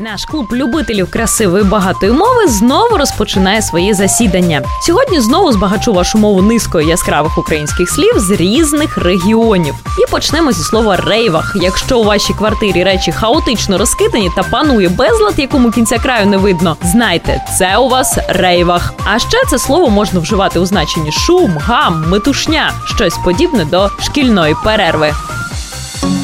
Наш клуб любителів красивої багатої мови знову розпочинає своє засідання. Сьогодні знову збагачу вашу мову низкою яскравих українських слів з різних регіонів. І почнемо зі слова «рейвах». Якщо у вашій квартирі речі хаотично розкидані та панує безлад, якому кінця краю не видно, знайте, це у вас рейвах. А ще це слово можна вживати у значенні шум, гам, метушня, щось подібне до шкільної перерви.